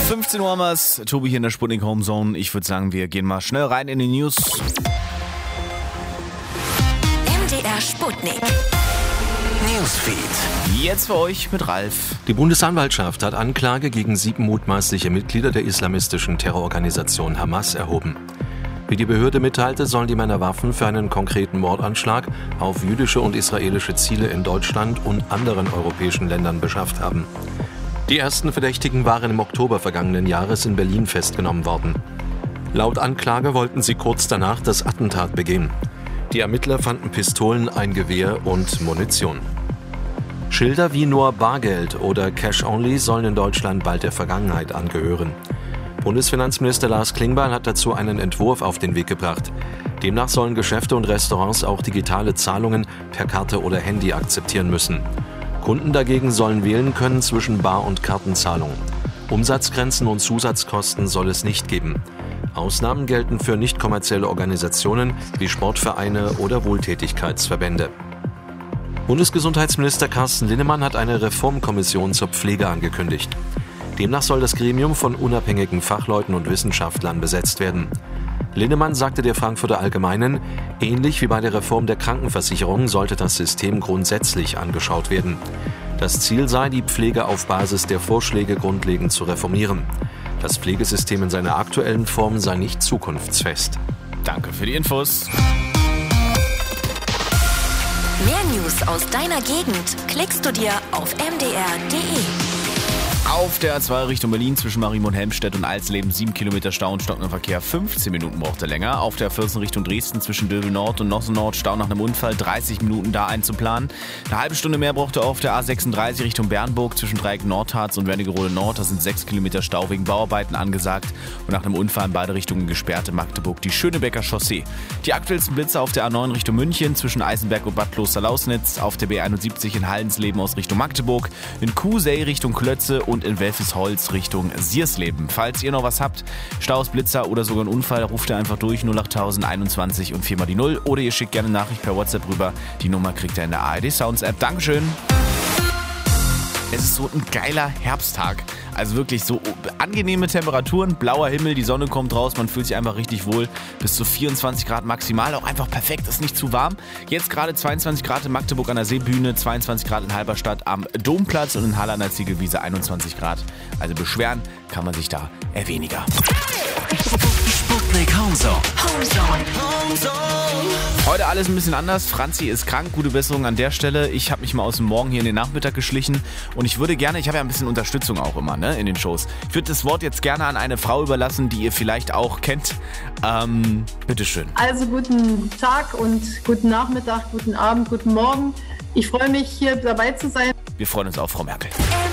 15 Uhr haben wir's. Tobi hier in der Sputnik Homezone. Ich würde sagen, wir gehen mal schnell rein in die News. MDR Sputnik. Newsfeed. Jetzt für euch mit Ralf. Die Bundesanwaltschaft hat Anklage gegen 7 mutmaßliche Mitglieder der islamistischen Terrororganisation Hamas erhoben. Wie die Behörde mitteilte, sollen die Männer Waffen für einen konkreten Mordanschlag auf jüdische und israelische Ziele in Deutschland und anderen europäischen Ländern beschafft haben. Die ersten Verdächtigen waren im Oktober vergangenen Jahres in Berlin festgenommen worden. Laut Anklage wollten sie kurz danach das Attentat begehen. Die Ermittler fanden Pistolen, ein Gewehr und Munition. Schilder wie nur Bargeld oder Cash Only sollen in Deutschland bald der Vergangenheit angehören. Bundesfinanzminister Lars Klingbeil hat dazu einen Entwurf auf den Weg gebracht. Demnach sollen Geschäfte und Restaurants auch digitale Zahlungen per Karte oder Handy akzeptieren müssen. Kunden dagegen sollen wählen können zwischen Bar- und Kartenzahlung. Umsatzgrenzen und Zusatzkosten soll es nicht geben. Ausnahmen gelten für nicht kommerzielle Organisationen wie Sportvereine oder Wohltätigkeitsverbände. Bundesgesundheitsminister Carsten Linnemann hat eine Reformkommission zur Pflege angekündigt. Demnach soll das Gremium von unabhängigen Fachleuten und Wissenschaftlern besetzt werden. Linnemann sagte der Frankfurter Allgemeinen, ähnlich wie bei der Reform der Krankenversicherung sollte das System grundsätzlich angeschaut werden. Das Ziel sei, die Pflege auf Basis der Vorschläge grundlegend zu reformieren. Das Pflegesystem in seiner aktuellen Form sei nicht zukunftsfest. Danke für die Infos. Mehr News aus deiner Gegend klickst du dir auf mdr.de. Auf der A2 Richtung Berlin zwischen Marienburg und Helmstedt und Alsleben 7 Kilometer Stau und stockender Verkehr, 15 Minuten braucht er länger. Auf der A14 Richtung Dresden zwischen Döbel Nord und Nossen Nord Stau nach einem Unfall, 30 Minuten da einzuplanen. Eine halbe Stunde mehr braucht er auf der A36 Richtung Bernburg zwischen Dreieck Nordharz und Wernigerode Nord. Da sind 6 Kilometer Stau wegen Bauarbeiten angesagt und nach einem Unfall in beide Richtungen gesperrt in Magdeburg die Schönebecker Chaussee. Die aktuellsten Blitze auf der A9 Richtung München zwischen Eisenberg und Bad Kloster-Lausnitz, auf der B71 in Hallensleben aus Richtung Magdeburg, in Kusey Richtung Klötze und in Welfesholz Richtung Siersleben. Falls ihr noch was habt, Staus, Blitzer oder sogar einen Unfall, ruft ihr einfach durch 08021 und 4 mal die 0 oder ihr schickt gerne eine Nachricht per WhatsApp rüber. Die Nummer kriegt ihr in der ARD Sounds App. Dankeschön. Es ist so ein geiler Herbsttag. Also wirklich so angenehme Temperaturen, blauer Himmel, die Sonne kommt raus, man fühlt sich einfach richtig wohl. Bis zu 24 Grad maximal, auch einfach perfekt, ist nicht zu warm. Jetzt gerade 22 Grad in Magdeburg an der Seebühne, 22 Grad in Halberstadt am Domplatz und in Halle an der Ziegelwiese 21 Grad. Also beschweren kann man sich da eher weniger. Sputnik Homezone. Heute alles ein bisschen anders. Franzi ist krank, gute Besserung an der Stelle. Ich habe mich mal aus dem Morgen hier in den Nachmittag geschlichen und ich würde gerne, ich habe ja ein bisschen Unterstützung auch immer, ne, in den Shows. Ich würde das Wort jetzt gerne an eine Frau überlassen, die ihr vielleicht auch kennt. Bitteschön. Also guten Tag und guten Nachmittag, guten Abend, guten Morgen. Ich freue mich, hier dabei zu sein. Wir freuen uns auf Frau Merkel.